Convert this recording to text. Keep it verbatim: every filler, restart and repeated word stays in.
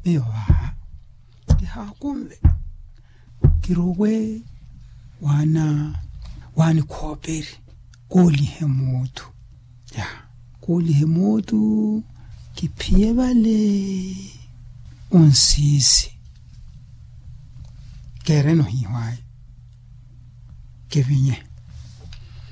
mewa ha kumbe kirogwe wana wani koperi koli hemotu ya koli hemotu kipie vale unsisi kereno hiwai kevinye